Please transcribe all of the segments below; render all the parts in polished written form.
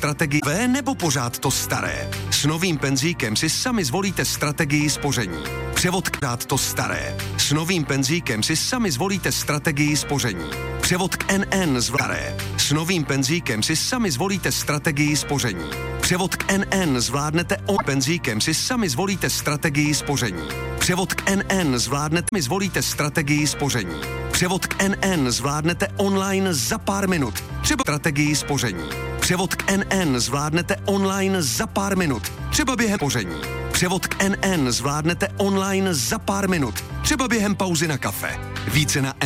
strategii nebo pořád to staré. S novým penzíkem si sami zvolíte strategii spoření. Převod k to staré. S novým penzíkem si sami zvolíte strategii spoření. Převod k NN staré. S novým penzíkem si sami zvolíte strategii spoření. Převod k NN zvládnete penzíkem si sami zvolíte strategii spoření. Převod k NN zvládnete zvolíte strategii spoření. Převod k NN zvládnete online za pár minut. Třeba strategii spoření. Převod k NN zvládnete online za pár minut. Třeba během spoření. Převod k NN zvládnete online za pár minut. Třeba během pauzy na kafe. Více na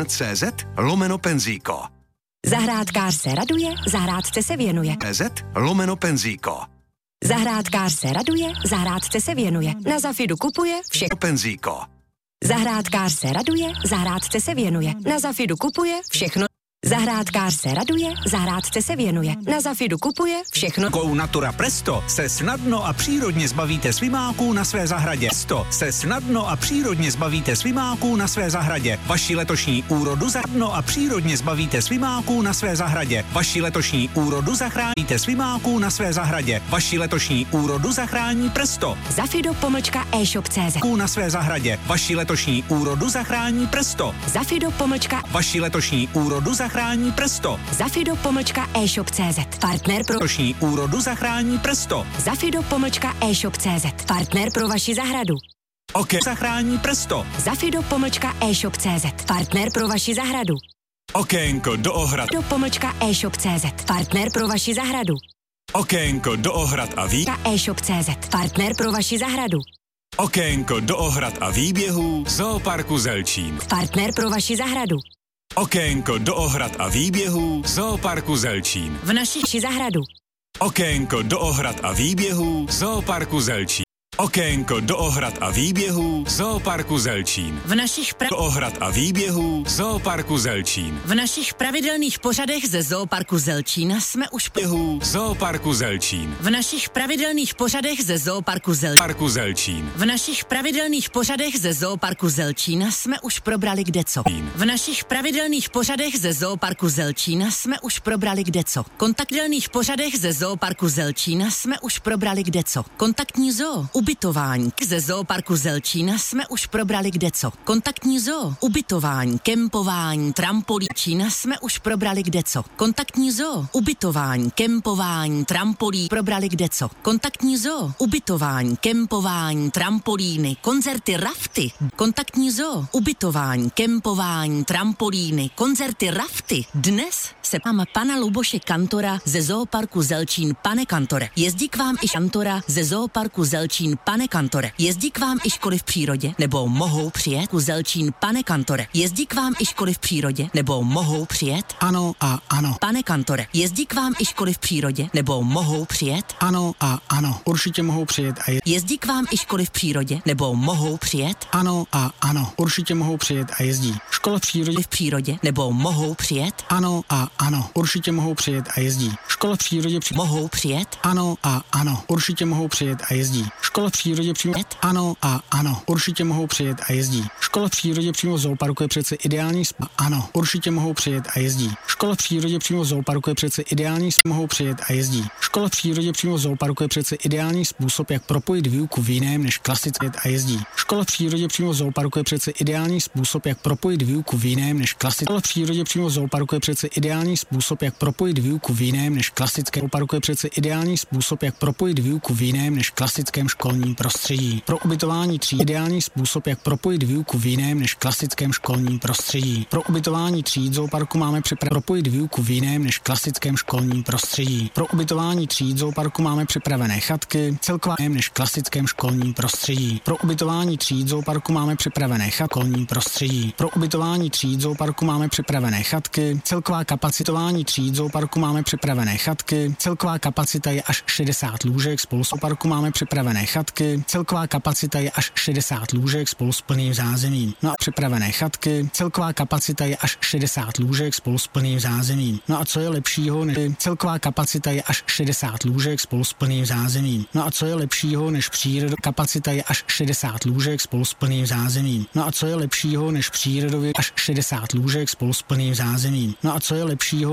nn.cz/penzíko. Zahrádkář se raduje, zahrádce se věnuje. CZ/penzíko. Zahrádkář se raduje, zahrádce se věnuje. Na Zafidu kupuje všechno. Penzíko. Zahrádkář se raduje, zahrádce se věnuje. Na Zafidu kupuje všechno. Zahrádkář se raduje, zahrádce se věnuje. Na Zafidu kupuje všechno. Kou Natura Presto se snadno a přírodně zbavíte svimáků na své zahradě. Presto se snadno a přírodně zbavíte svimáků na své zahradě. Vaši letošní úrodu snadno a přírodně zbavíte svimáků na své zahradě. Vaši letošní úrodu zachráníte svimáků na své zahradě. Vaši letošní úrodu zachrání Presto. Zafido.e-shop.cz Na své zahradě. Vaši letošní úrodu zachrání Presto. Zafido. Vaši letošní úrodu zachrání Presto. Zafido.e-shop.cz Partner pro Letošní úrodu zachrání Presto. Zafido.e-shop.cz Partner pro vaši zahradu. OK. Zachrání Presto. Zafido.e-shop.cz Partner pro vaši zahradu. Okénko do ohrad. Zafido.e-shop.cz Partner pro vaši zahradu. Okénko do ohrad a e-shop.cz Partner pro vaši zahradu. Okénko do ohrad a výběhů Zooparku Zelčín. Partner pro vaši zahradu. Okénko do ohrad a výběhů Zooparku Zelčín. V naší zahradu. Okénko do ohrad a výběhů Zooparku Zelčín. Okénko do ohrad a výběhů Zooparku Zelčín. V našich do ohrad a výběhů Zooparku Zelčín. V našich pravidelných pořadech ze Zooparku Zelčín jsme už Zooparku Zelčín. V našich pravidelných pořadech ze Zooparku Zelčín. V našich pravidelných pořadech ze Zooparku Zelčín jsme už probrali kdeco. V našich pravidelných pořadech ze Zooparku Zelčín jsme už probrali kdeco. Kontaktdelných pořadech ze Zooparku Zelčín jsme už probrali kdeco. Kontaktní zoo. Ubytování ze Zooparku Zelčín jsme už probrali kdeco. Kontaktní zoo, ubytování, kempování, trampolín jsme už probrali kdeco. Kontaktní zoo, ubytování, kempování, trampolí probrali kdeco. Kontaktní zoo, ubytování, kempování, trampolíny, koncerty, rafty. Kontaktní zoo, ubytování, kempování, trampolíny, koncerty, rafty. Dnes se mám pana Luboše Kantora ze Zooparku Zelčín. Pane Kantore, jezdí k vám i Kantora ze Zooparku Zelčín. Pane Kantore, jezdí k vám i školy v přírodě, nebo mohou přijet ku Zelčín? Pane Kantore, jezdí k vám i školy v přírodě, nebo mohou přijet? Ano a ano. Pane Kantore, jezdí k vám i školy v přírodě, nebo mohou přijet? Ano a ano. Určitě mohou přijet a jezdí k vám i školy v přírodě, nebo mohou přijet? Ano a ano. Určitě mohou přijet a jezdí. Škola v přírodě, nebo mohou přijet? Ano a ano. Určitě mohou přijet a jezdí. Škola v přírodě mohou přijet? Ano a ano. Určitě mohou přijet a jezdí. Škola v přírodě přímo ano a ano. Určitě mohou přijet a jezdí. Škola v přírodě přímo v zooparku je přece ideální ano. Určitě mohou přijet a jezdí. Škola v přírodě přímo v zooparku je přece ideální mohou přijet a jezdí. Škola v přírodě přímo v zooparku je přece ideální způsob, jak propojit výuku v jiném než klasické a jezdí. Škola v přírodě přímo v zooparku je přece ideální způsob, jak propojit výuku v jiném než klasické. Škola v přírodě přímo v zooparku je přece ideální způsob, jak propojit výuku v jiném než klasické. Zooparku je přece ideální způsob, jak propojit výuku v jiném než klasickém školním prostředí. Pro ubytování tříd ideální způsob, jak propojit výuku v jiném než klasickém školním prostředí. Pro ubytování tříd zooparku máme propojit výuku v jiném než klasickém školním prostředí. Pro ubytování tříd zooparku máme připravené chatky, celková než klasickém školním prostředí. Pro ubytování tříd zooparku máme připravené školním prostředí. Pro ubytování tříd zooparku máme připravené chatky, celková kapacitování tříd zooparku máme připravené chatky, celková kapacita je až 60 lůžek, spolu s zooparku máme připravené chatky, celková kapacita je až 60 lůžek spolu s plným zázemím. No a připravené chatky, celková kapacita je až 60 lůžek spolu s plným zázemím. No a co je lepšího než celková kapacita je až 60 lůžek spolu s plným zázemím. No a co je lepšího než příroda kapacita je až 60 lůžek spolu s plným zázemím. No a co je lepšího než přírodově až 60 lůžek spolu s plným zázemím. No a co je lepšího